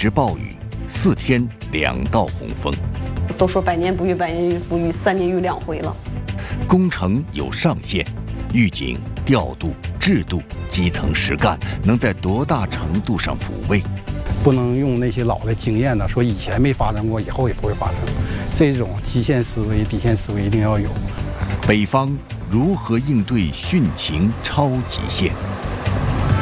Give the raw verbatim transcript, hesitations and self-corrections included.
时暴雨，四天两道洪峰。 都说百年不遇，百年不遇，三年遇两回了。 工程有上限，预警、调度、制度、基层实干，能在多大程度上补位？ 不能用那些老的经验呢，说以前没发生过，以后也不会发生。这种基线思维、底线思维一定要有。 北方如何应对汛情超极限？